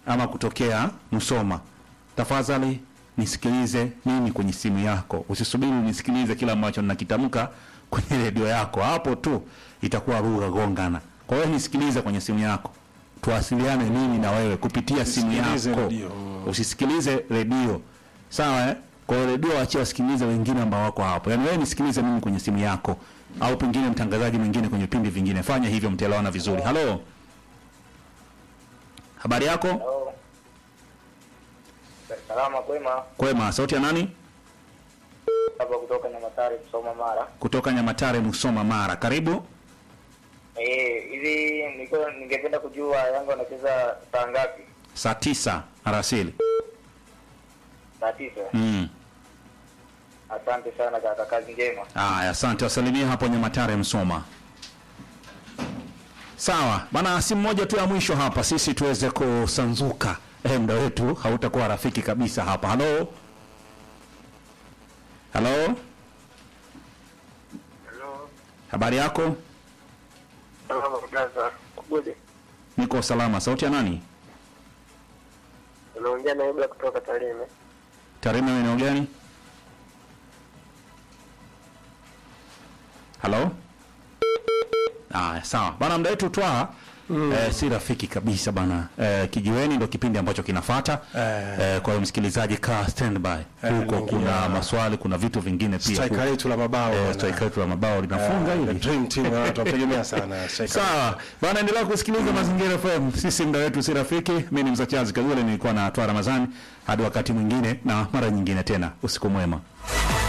ama kutokea Musoma, tafadhali nisikilize mimi kwenye simu yako. Usisubiri nisikilize kila ambacho ninakitamka kwenye redio yako. Hapo tu itakuwa lugha gongana. Kwa hiyo nisikilize kwenye simu yako. Tuwasiliane mimi na wewe kupitia simu yako. Usisikilize redio. Sawa eh? Kwa hiyo redio achia wasikilize wengine ambao wako hapo. Yaani wewe nisikilize mimi kwenye simu yako au pengine mtangazaji mwingine kwenye vipindi vingine. Fanya hivyo, mtaelewana vizuri. Halo. Habari yako? Hello. Salama kwema. Kwema, sauti ya nani? Hapa kutoka Nyamatare Musoma Mara. Kutoka Nyamatare Musoma Mara. Karibu. Hivi ningependa kujua Yanga wanacheza saa ngapi? Saa 9 alasiri. Saa 9. Asante sana kaka, kazi njema. Asante, wasalimie hapo Nyamatare Musoma. Sawa, bana, simu moja tu ya mwisho hapa sisi tuweze kusanzuka. Muda wetu hautakuwa rafiki kabisa hapa. Halo. Halo. Hello. Habari yako? Salama kabisa. Kuboje? Niko salama. Sauti ya nani? Unaongea na Ibra kutoka Tarime. Tarime eneo gani? Halo? Sawa. Bana, muda wetu twa si rafiki kabisa bana. Kijiweni ndio kipindi ambacho kinafuata. Kwa hiyo msikilizaji, kaa standby. Huko kuna maswali, kuna vitu vingine pia. Striker letu la mabao. Striker letu la mabao linafunga hili. Dream team tunategemea sana. Sawa. Bana, endelea kusikiliza Mazingira FM. Sisi muda wetu si rafiki. Mimi ni Mzachazi Kagule, nilikuwa na Twa Ramadhani. Hadi wakati mwingine na mara nyingine tena. Usiku mwema.